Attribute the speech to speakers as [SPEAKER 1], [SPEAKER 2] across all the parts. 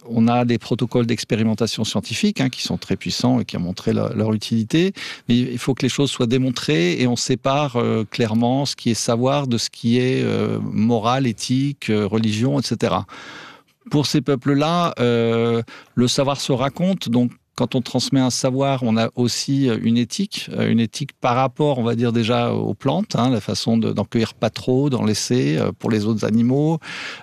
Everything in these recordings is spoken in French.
[SPEAKER 1] on a des protocoles d'expérimentation scientifique qui sont très puissants et qui ont montré leur utilité, mais il faut que les choses soient démontrées et on sépare clairement ce qui est savoir de ce qui est morale, éthique, religion, etc. Pour ces peuples-là, le savoir se raconte, donc quand on transmet un savoir, on a aussi une éthique par rapport, on va dire déjà aux plantes, la façon d'en cueillir pas trop, d'en laisser pour les autres animaux.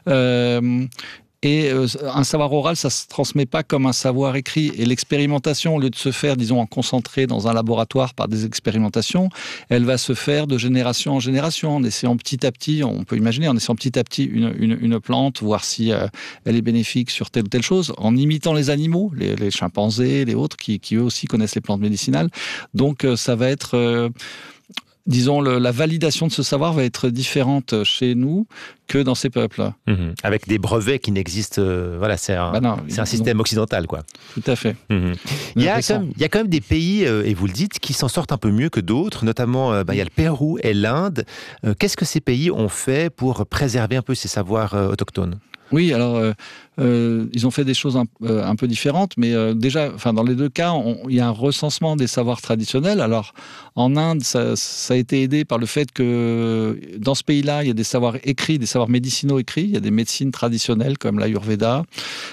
[SPEAKER 1] Et un savoir oral, ça se transmet pas comme un savoir écrit. Et l'expérimentation, au lieu de se faire, disons, en concentré dans un laboratoire par des expérimentations, elle va se faire de génération en génération, en essayant petit à petit, on peut imaginer, en essayant petit à petit une plante, voir si elle est bénéfique sur telle ou telle chose, en imitant les animaux, les chimpanzés, les autres, qui eux aussi connaissent les plantes médicinales. Donc ça va être... disons, la validation de ce savoir va être différente chez nous que dans ces peuples.
[SPEAKER 2] Avec des brevets qui n'existent... c'est un système occidental, quoi.
[SPEAKER 1] Tout à fait.
[SPEAKER 2] Il y a quand même des pays, et vous le dites, qui s'en sortent un peu mieux que d'autres, notamment il y a le Pérou et l'Inde. Qu'est-ce que ces pays ont fait pour préserver un peu ces savoirs autochtones ?
[SPEAKER 1] Oui, alors ils ont fait des choses un peu différentes, mais déjà, dans les deux cas, il y a un recensement des savoirs traditionnels. Alors, en Inde, ça a été aidé par le fait que dans ce pays-là, il y a des savoirs écrits, des savoirs médicinaux écrits, il y a des médecines traditionnelles comme l'Ayurveda,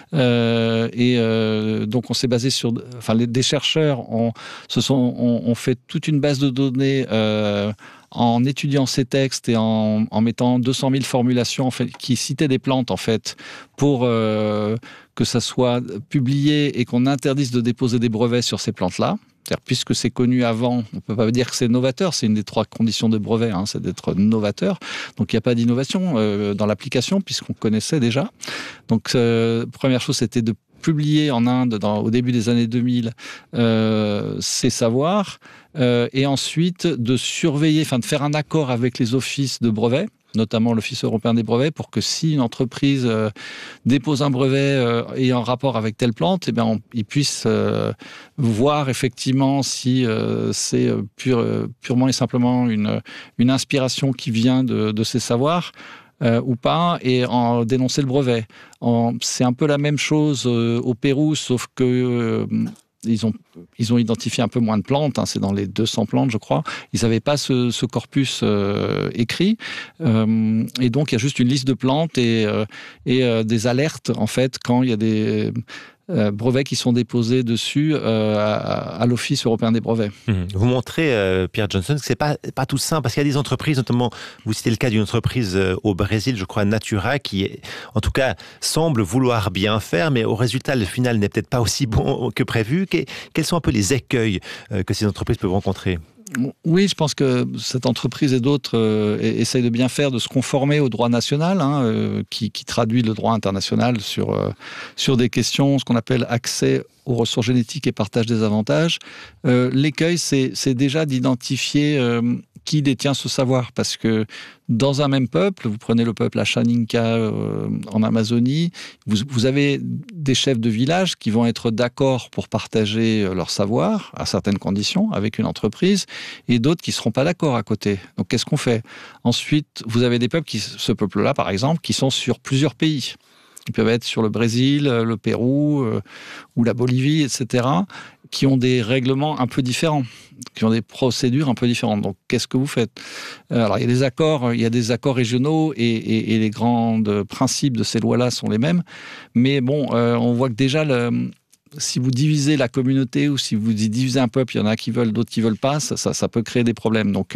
[SPEAKER 1] donc on s'est basé sur... des chercheurs ont fait toute une base de données en étudiant ces textes et en mettant 200 000 formulations qui citaient des plantes, pour que ça soit publié et qu'on interdise de déposer des brevets sur ces plantes-là. C'est-à-dire, puisque c'est connu avant, on ne peut pas dire que c'est novateur, c'est une des 3 conditions de brevet, c'est d'être novateur. Donc il n'y a pas d'innovation dans l'application, puisqu'on connaissait déjà. Donc première chose, c'était de publié en Inde au début des années 2000 ces savoirs et ensuite de surveiller, de faire un accord avec les offices de brevets, notamment l'Office européen des brevets, pour que si une entreprise dépose un brevet ayant rapport avec telle plante, ils puissent voir effectivement si c'est purement et simplement une inspiration qui vient de ces savoirs, ou pas, et en dénoncer le brevet. C'est un peu la même chose au Pérou, sauf que ils ont identifié un peu moins de plantes, c'est dans les 200 plantes, je crois. Ils n'avaient pas ce corpus écrit, et donc il y a juste une liste de plantes et des alertes, quand il y a des brevets qui sont déposés dessus à l'Office européen des brevets.
[SPEAKER 2] Vous montrez, Pierre Johnson, que c'est pas tout simple, parce qu'il y a des entreprises, notamment, vous citez le cas d'une entreprise au Brésil, je crois, Natura, qui, en tout cas, semble vouloir bien faire, mais au résultat, le final n'est peut-être pas aussi bon que prévu. Quels sont un peu les écueils que ces entreprises peuvent rencontrer ?
[SPEAKER 1] Oui, je pense que cette entreprise et d'autres essayent de bien faire, de se conformer au droit national, qui traduit le droit international sur des questions, ce qu'on appelle accès aux ressources génétiques et partage des avantages. L'écueil, c'est déjà d'identifier qui détient ce savoir, parce que dans un même peuple, vous prenez le peuple Ashaninka en Amazonie, vous avez des chefs de village qui vont être d'accord pour partager leur savoir à certaines conditions avec une entreprise, et d'autres qui ne seront pas d'accord à côté. Donc qu'est-ce qu'on fait ? Ensuite, vous avez des peuples, ce peuple-là par exemple, qui sont sur plusieurs pays. Ils peuvent être sur le Brésil, le Pérou ou la Bolivie, etc., qui ont des règlements un peu différents, qui ont des procédures un peu différentes. Donc, qu'est-ce que vous faites ? Alors, il y a des accords régionaux et les grands principes de ces lois-là sont les mêmes. Mais on voit que déjà, si vous divisez la communauté ou si vous divisez un peuple, il y en a qui veulent, d'autres qui veulent pas, ça peut créer des problèmes. Donc,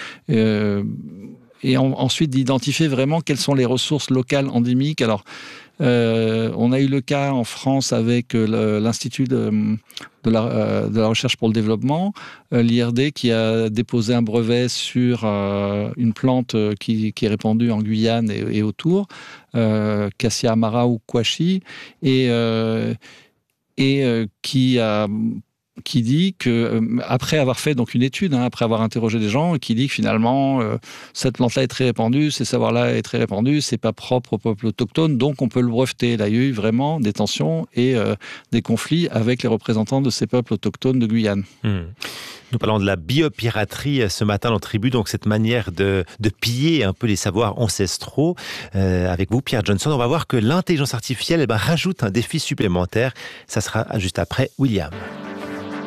[SPEAKER 1] ensuite, d'identifier vraiment quelles sont les ressources locales endémiques. Alors, on a eu le cas en France avec l'Institut de la recherche pour le développement, l'IRD, qui a déposé un brevet sur une plante qui est répandue en Guyane et autour, Cassia amara ou Kwashi, et qui dit que, après avoir fait donc une étude, après avoir interrogé des gens, qui dit que finalement, cette plante-là est très répandue, ces savoirs-là est très répandu, c'est pas propre au peuple autochtone, donc on peut le breveter. Là, il y a eu vraiment des tensions et des conflits avec les représentants de ces peuples autochtones de Guyane.
[SPEAKER 2] Nous parlons de la biopiraterie ce matin dans Tribu, donc cette manière de piller un peu les savoirs ancestraux. Avec vous, Pierre Johnson, on va voir que l'intelligence artificielle rajoute un défi supplémentaire. Ça sera juste après William.